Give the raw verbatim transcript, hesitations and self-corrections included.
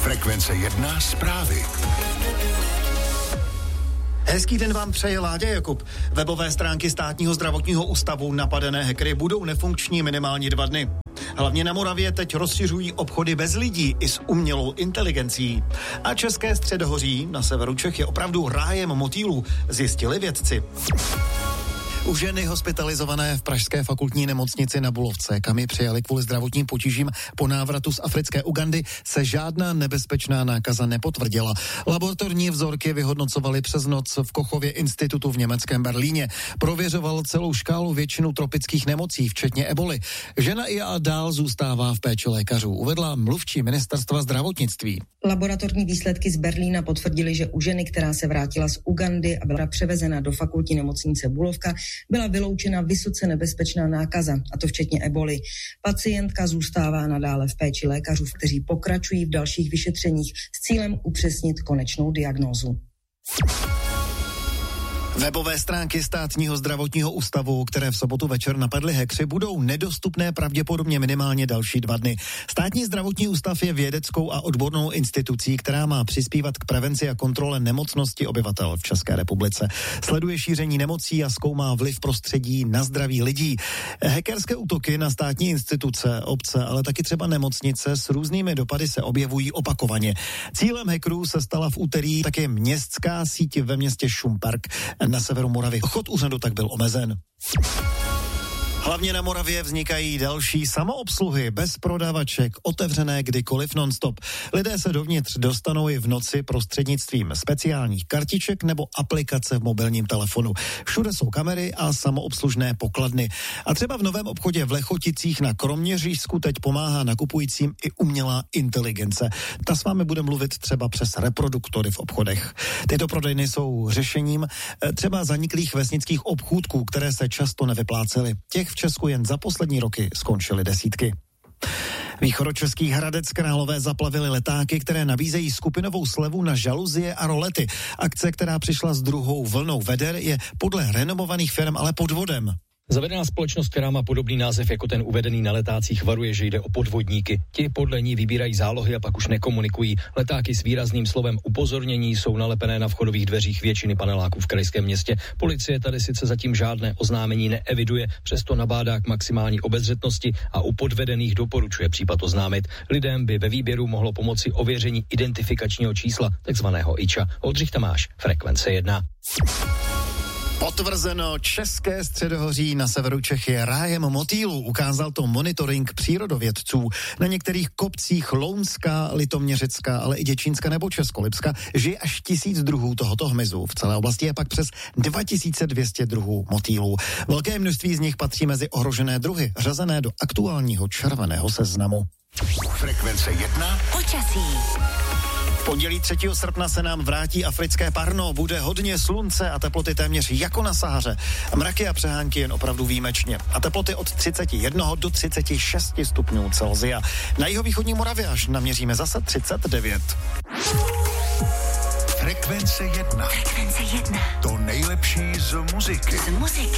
Frekvence jedna zprávy. Hezký den vám přeje Láďa Jakub. Webové stránky Státního zdravotního ústavu napadené hackery budou nefunkční minimálně dva dny. Hlavně na Moravě teď rozšiřují obchody bez lidí i s umělou inteligencí. A České středohoří na severu Čech je opravdu rájem motýlů, zjistili vědci. U ženy hospitalizované v pražské fakultní nemocnici na Bulovce, kam ji přijali kvůli zdravotním potížím po návratu z africké Ugandy, se žádná nebezpečná nákaza nepotvrdila. Laboratorní vzorky vyhodnocovali přes noc v Kochově institutu v německém Berlíně. Prověřoval celou škálu většinu tropických nemocí, včetně eboli. Žena i a dál zůstává v péči lékařů, uvedla mluvčí ministerstva zdravotnictví. Laboratorní výsledky z Berlína potvrdily, že u ženy, která se vrátila z Ugandy a byla převezena do fakultní nemocnice Bulovka, byla vyloučena vysoce nebezpečná nákaza, a to včetně eboli. Pacientka zůstává nadále v péči lékařů, kteří pokračují v dalších vyšetřeních s cílem upřesnit konečnou diagnózu. Webové stránky Státního zdravotního ústavu, které v sobotu večer napadly hackři, budou nedostupné pravděpodobně minimálně další dva dny. Státní zdravotní ústav je vědeckou a odbornou institucí, která má přispívat k prevenci a kontrole nemocnosti obyvatel v České republice. Sleduje šíření nemocí a zkoumá vliv prostředí na zdraví lidí. Hackerské útoky na státní instituce, obce, ale taky třeba nemocnice s různými dopady se objevují opakovaně. Cílem hackerů se stala v úterý také městská síť ve městě Šumperk na severu Moravy. Chod úřadu tak byl omezen. Hlavně na Moravě vznikají další samoobsluhy bez prodavaček, otevřené kdykoliv non-stop. Lidé se dovnitř dostanou i v noci prostřednictvím speciálních kartiček nebo aplikace v mobilním telefonu. Všude jsou kamery a samoobslužné pokladny. A třeba v novém obchodě v Lechoticích na Kroměřížsku teď pomáhá nakupujícím i umělá inteligence. Ta s vámi bude mluvit třeba přes reproduktory v obchodech. Tyto prodejny jsou řešením třeba zaniklých vesnických obchůdků, které se často nevyplácely. Těch v Česku jen za poslední roky skončily desítky. Východočeský Hradec Králové zaplavili letáky, které nabízejí skupinovou slevu na žaluzie a rolety. Akce, která přišla s druhou vlnou veder, je podle renomovaných firm ale podvodem. Zavedená společnost, která má podobný název jako ten uvedený na letácích, varuje, že jde o podvodníky. Ti podle ní vybírají zálohy a pak už nekomunikují. Letáky s výrazným slovem upozornění jsou nalepené na vchodových dveřích většiny paneláků v krajském městě. Policie tady sice zatím žádné oznámení neeviduje, přesto nabádá k maximální obezřetnosti a u podvedených doporučuje případ oznámit. Lidem by ve výběru mohlo pomoci ověření identifikačního čísla, takzvaného iča. Oldřich Tamáš, Frekvence jedna. Potvrzeno, České středohoří na severu Čech je rájem motýlů, ukázal to monitoring přírodovědců. Na některých kopcích Lounska, Litoměřicka, ale i Děčínska nebo Českolipska žije až tisíc druhů tohoto hmyzu. V celé oblasti je pak přes dva tisíce dvě stě druhů motýlů. Velké množství z nich patří mezi ohrožené druhy, řazené do aktuálního červeného seznamu. Frekvence jedna. Počasí. V pondělí třetího srpna se nám vrátí africké parno, bude hodně slunce a teploty téměř jako na Sahaře. Mraky a přehánky jen opravdu výjimečně. A teploty od třicet jedna do třicet šest stupňů Celsia. Na jihovýchodní Moravě až naměříme zase třicet devět. Frekvence jedna. Frekvence jedna. To nejlepší z muziky. Z muziky.